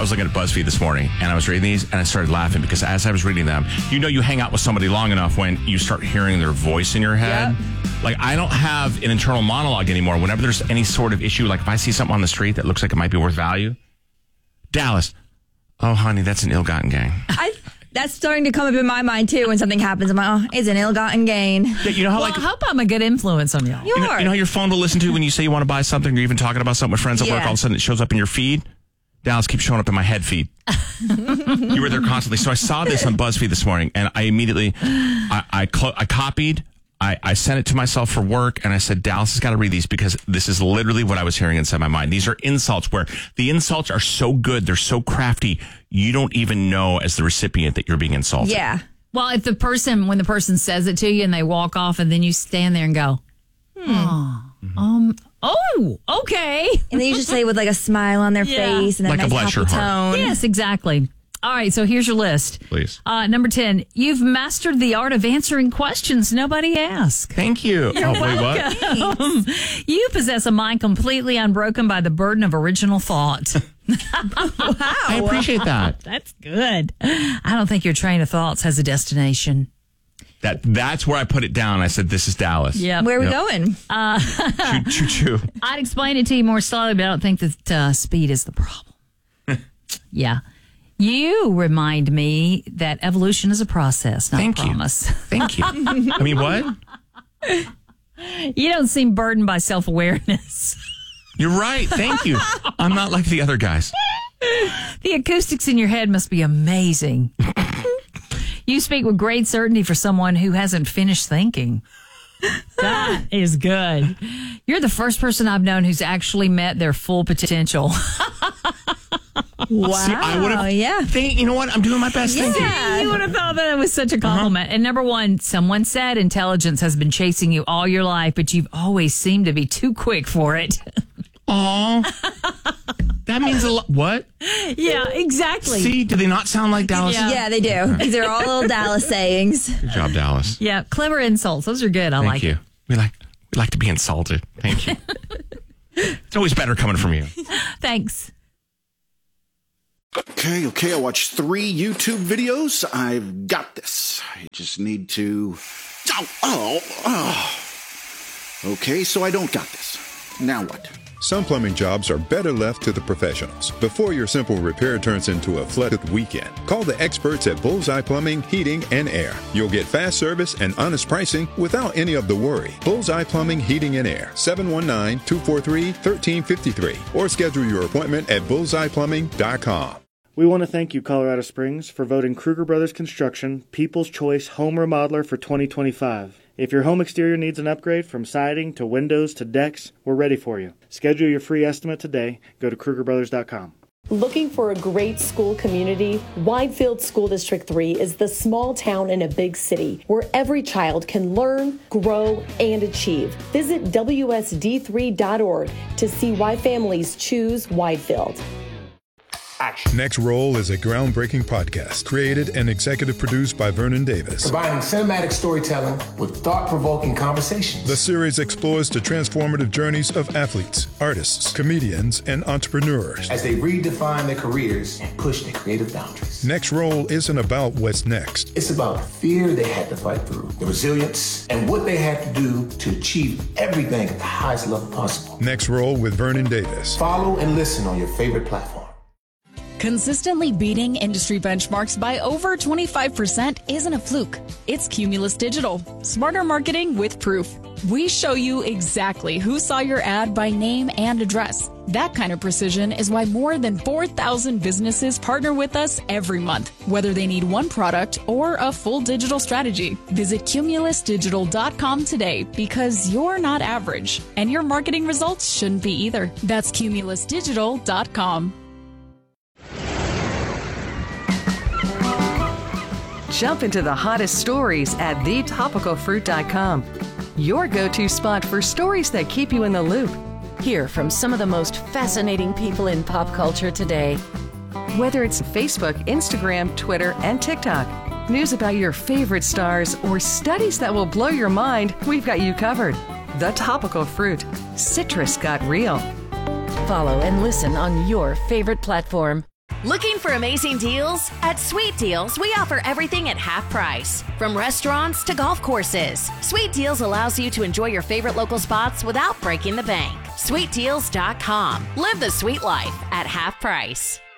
was looking at BuzzFeed this morning, and I was reading these, and I started laughing because as I was reading them, you hang out with somebody long enough when you start hearing their voice in your head. Yep. Like, I don't have an internal monologue anymore. Whenever there's any sort of issue, like if I see something on the street that looks like it might be worth value, Dallas, oh, honey, that's an ill-gotten gain. That's starting to come up in my mind, too, when something happens. I'm like, it's an ill-gotten gain. Yeah, you know how, I hope I'm a good influence on y'all. You know how your phone will listen to when you say you want to buy something or even talking about something with friends at work, all of a sudden it shows up in your feed? Dallas keeps showing up in my head feed. You were there constantly. So I saw this on BuzzFeed this morning, and I immediately, I copied, I sent it to myself for work, and I said, Dallas has got to read these because this is literally what I was hearing inside my mind. These are insults where the insults are so good, they're so crafty, you don't even know as the recipient that you're being insulted. Yeah. Well, when the person says it to you and they walk off and then you stand there and go, oh, okay. And they usually say with like a smile on their face and a like nice a bless your happy heart. tone. Yes, exactly. All right, so here's your list. Please. Number 10, you've mastered the art of answering questions nobody asks. Thank you. You're welcome. You possess a mind completely unbroken by the burden of original thought. Wow. I appreciate that. That's good. I don't think your train of thoughts has a destination. That's where I put it down. I said, this is Dallas. Yeah. Where are we going? Choo-choo. I'd explain it to you more slowly, but I don't think that speed is the problem. Yeah. You remind me that evolution is a process, not a promise. Thank you. I mean, what? You don't seem burdened by self-awareness. You're right. Thank you. I'm not like the other guys. The acoustics in your head must be amazing. You speak with great certainty for someone who hasn't finished thinking. That is good. You're the first person I've known who's actually met their full potential. Wow. See, I would have. Yeah. You know what? I'm doing my best. Thank you. You would have thought that it was such a compliment. And number one, someone said intelligence has been chasing you all your life, but you've always seemed to be too quick for it. Aw. That means a lot. What? Yeah, exactly. See, do they not sound like Dallas? Yeah, they do. These are all little Dallas sayings. Good job, Dallas. Yeah, clever insults. Those are good. I like Thank you. it. We like to be insulted. Thank you. It's always better coming from you. Thanks. Okay. I watched 3 YouTube videos. I've got this. I just need to... Okay, so I don't got this. Now what? Some plumbing jobs are better left to the professionals. Before your simple repair turns into a flooded weekend, call the experts at Bullseye Plumbing, Heating, and Air. You'll get fast service and honest pricing without any of the worry. Bullseye Plumbing, Heating, and Air, 719-243-1353, or schedule your appointment at bullseyeplumbing.com. We want to thank you, Colorado Springs, for voting Kruger Brothers Construction People's Choice Home Remodeler for 2025. If your home exterior needs an upgrade from siding to windows to decks, we're ready for you. Schedule your free estimate today. Go to KrugerBrothers.com. Looking for a great school community? Widefield School District 3 is the small town in a big city where every child can learn, grow, and achieve. Visit WSD3.org to see why families choose Widefield. Next Roll is a groundbreaking podcast created and executive produced by Vernon Davis. Combining cinematic storytelling with thought-provoking conversations. The series explores the transformative journeys of athletes, artists, comedians, and entrepreneurs as they redefine their careers and push their creative boundaries. Next Roll isn't about what's next. It's about the fear they had to fight through, the resilience, and what they had to do to achieve everything at the highest level possible. Next Roll with Vernon Davis. Follow and listen on your favorite platform. Consistently beating industry benchmarks by over 25% isn't a fluke. It's Cumulus Digital. Smarter marketing with proof. We show you exactly who saw your ad by name and address. That kind of precision is why more than 4,000 businesses partner with us every month, whether they need one product or a full digital strategy. Visit cumulusdigital.com today because you're not average, and your marketing results shouldn't be either. That's cumulusdigital.com. Jump into the hottest stories at thetopicalfruit.com. Your go-to spot for stories that keep you in the loop. Hear from some of the most fascinating people in pop culture today. Whether it's Facebook, Instagram, Twitter, and TikTok, news about your favorite stars, or studies that will blow your mind, we've got you covered. The Topical Fruit. Citrus got real. Follow and listen on your favorite platform. Looking for amazing deals? At Sweet Deals, we offer everything at half price. From restaurants to golf courses, Sweet Deals allows you to enjoy your favorite local spots without breaking the bank. SweetDeals.com. Live the sweet life at half price.